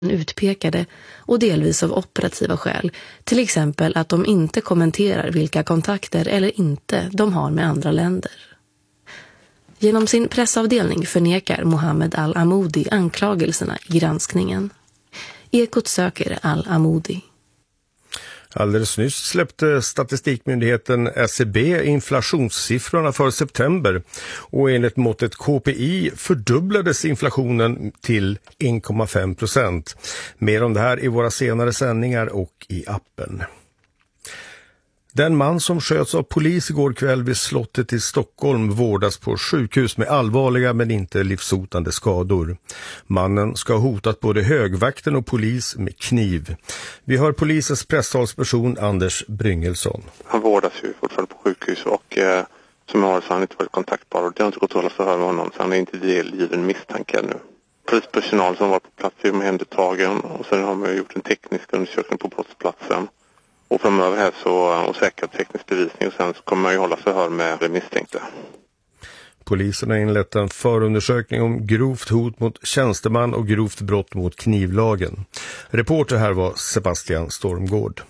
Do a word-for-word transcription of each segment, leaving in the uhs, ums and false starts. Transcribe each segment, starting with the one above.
utpekade och delvis av operativa skäl, till exempel att de inte kommenterar vilka kontakter eller inte de har med andra länder. Genom sin pressavdelning förnekar Mohammed al-Amoudi anklagelserna i granskningen. Ekot söker al-Amoudi. Alldeles nyss släppte statistikmyndigheten S C B inflationssiffrorna för september och enligt måttet K P I fördubblades inflationen till en komma fem procent. Mer om det här i våra senare sändningar och i appen. Den man som sköts av polis igår kväll vid slottet i Stockholm vårdas på sjukhus med allvarliga men inte livshotande skador. Mannen ska ha hotat både högvakten och polis med kniv. Vi hör polisens presstalsperson Anders Bryngelsson. Han vårdas ju fortfarande på sjukhus och eh, som jag har så har han inte varit kontaktbar och det har inte gått att hålla förhör med honom så han är inte delgiven misstanke ännu. Polispersonal som var på plats är omhändertagen och sen har man gjort en teknisk undersökning på brottsplatsen. Och framöver här så och säkert teknisk bevisning och sen så kommer man ju hålla förhör med det misstänkta. Polisen har inlett en förundersökning om grovt hot mot tjänsteman och grovt brott mot knivlagen. Reporter här var Sebastian Stormgård.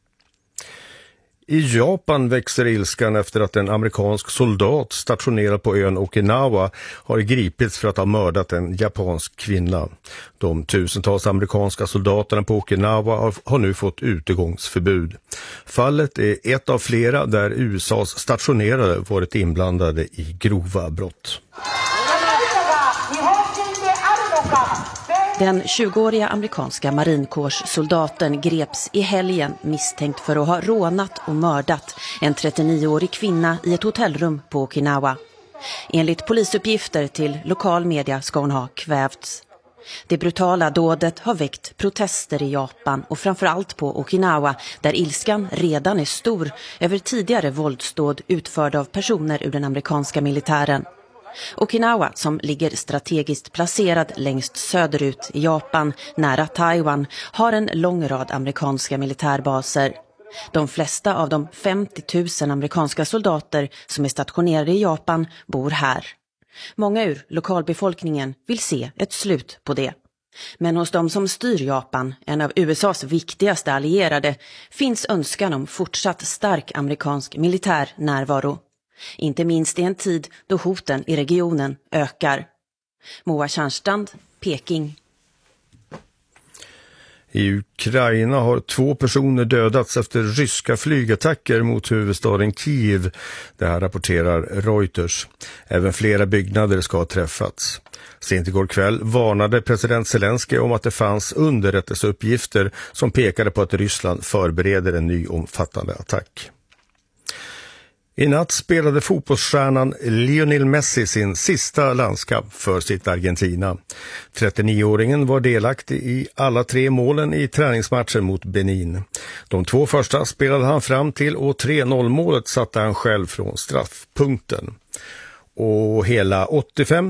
I Japan växer ilskan efter att en amerikansk soldat stationerad på ön Okinawa har gripits för att ha mördat en japansk kvinna. De tusentals amerikanska soldaterna på Okinawa har, har nu fått utegångsförbud. Fallet är ett av flera där U S A:s stationerade varit inblandade i grova brott. Den tjugoåriga amerikanska marinkårssoldaten greps i helgen misstänkt för att ha rånat och mördat en trettionioårig kvinna i ett hotellrum på Okinawa. Enligt polisuppgifter till lokal media ska hon ha kvävts. Det brutala dådet har väckt protester i Japan och framförallt på Okinawa där ilskan redan är stor över tidigare våldsdåd utförda av personer ur den amerikanska militären. Okinawa, som ligger strategiskt placerad längst söderut i Japan, nära Taiwan, har en lång rad amerikanska militärbaser. De flesta av de femtio tusen amerikanska soldater som är stationerade i Japan bor här. Många ur lokalbefolkningen vill se ett slut på det. Men hos de som styr Japan, en av U S A:s viktigaste allierade, finns önskan om fortsatt stark amerikansk militär närvaro. Inte minst i en tid då hoten i regionen ökar. Moa Tjärnstrand, Peking. I Ukraina har två personer dödats efter ryska flygattacker mot huvudstaden Kiev. Det här rapporterar Reuters. Även flera byggnader ska ha träffats. Sent igår kväll varnade president Zelensky om att det fanns underrättelseuppgifter som pekade på att Ryssland förbereder en ny omfattande attack. I natt spelade fotbollsstjärnan Lionel Messi sin sista landskamp för sitt Argentina. trettionioåringen var delaktig i alla tre målen i träningsmatchen mot Benin. De två första spelade han fram till och tre noll målet satte han själv från straffpunkten. Och hela åttiofem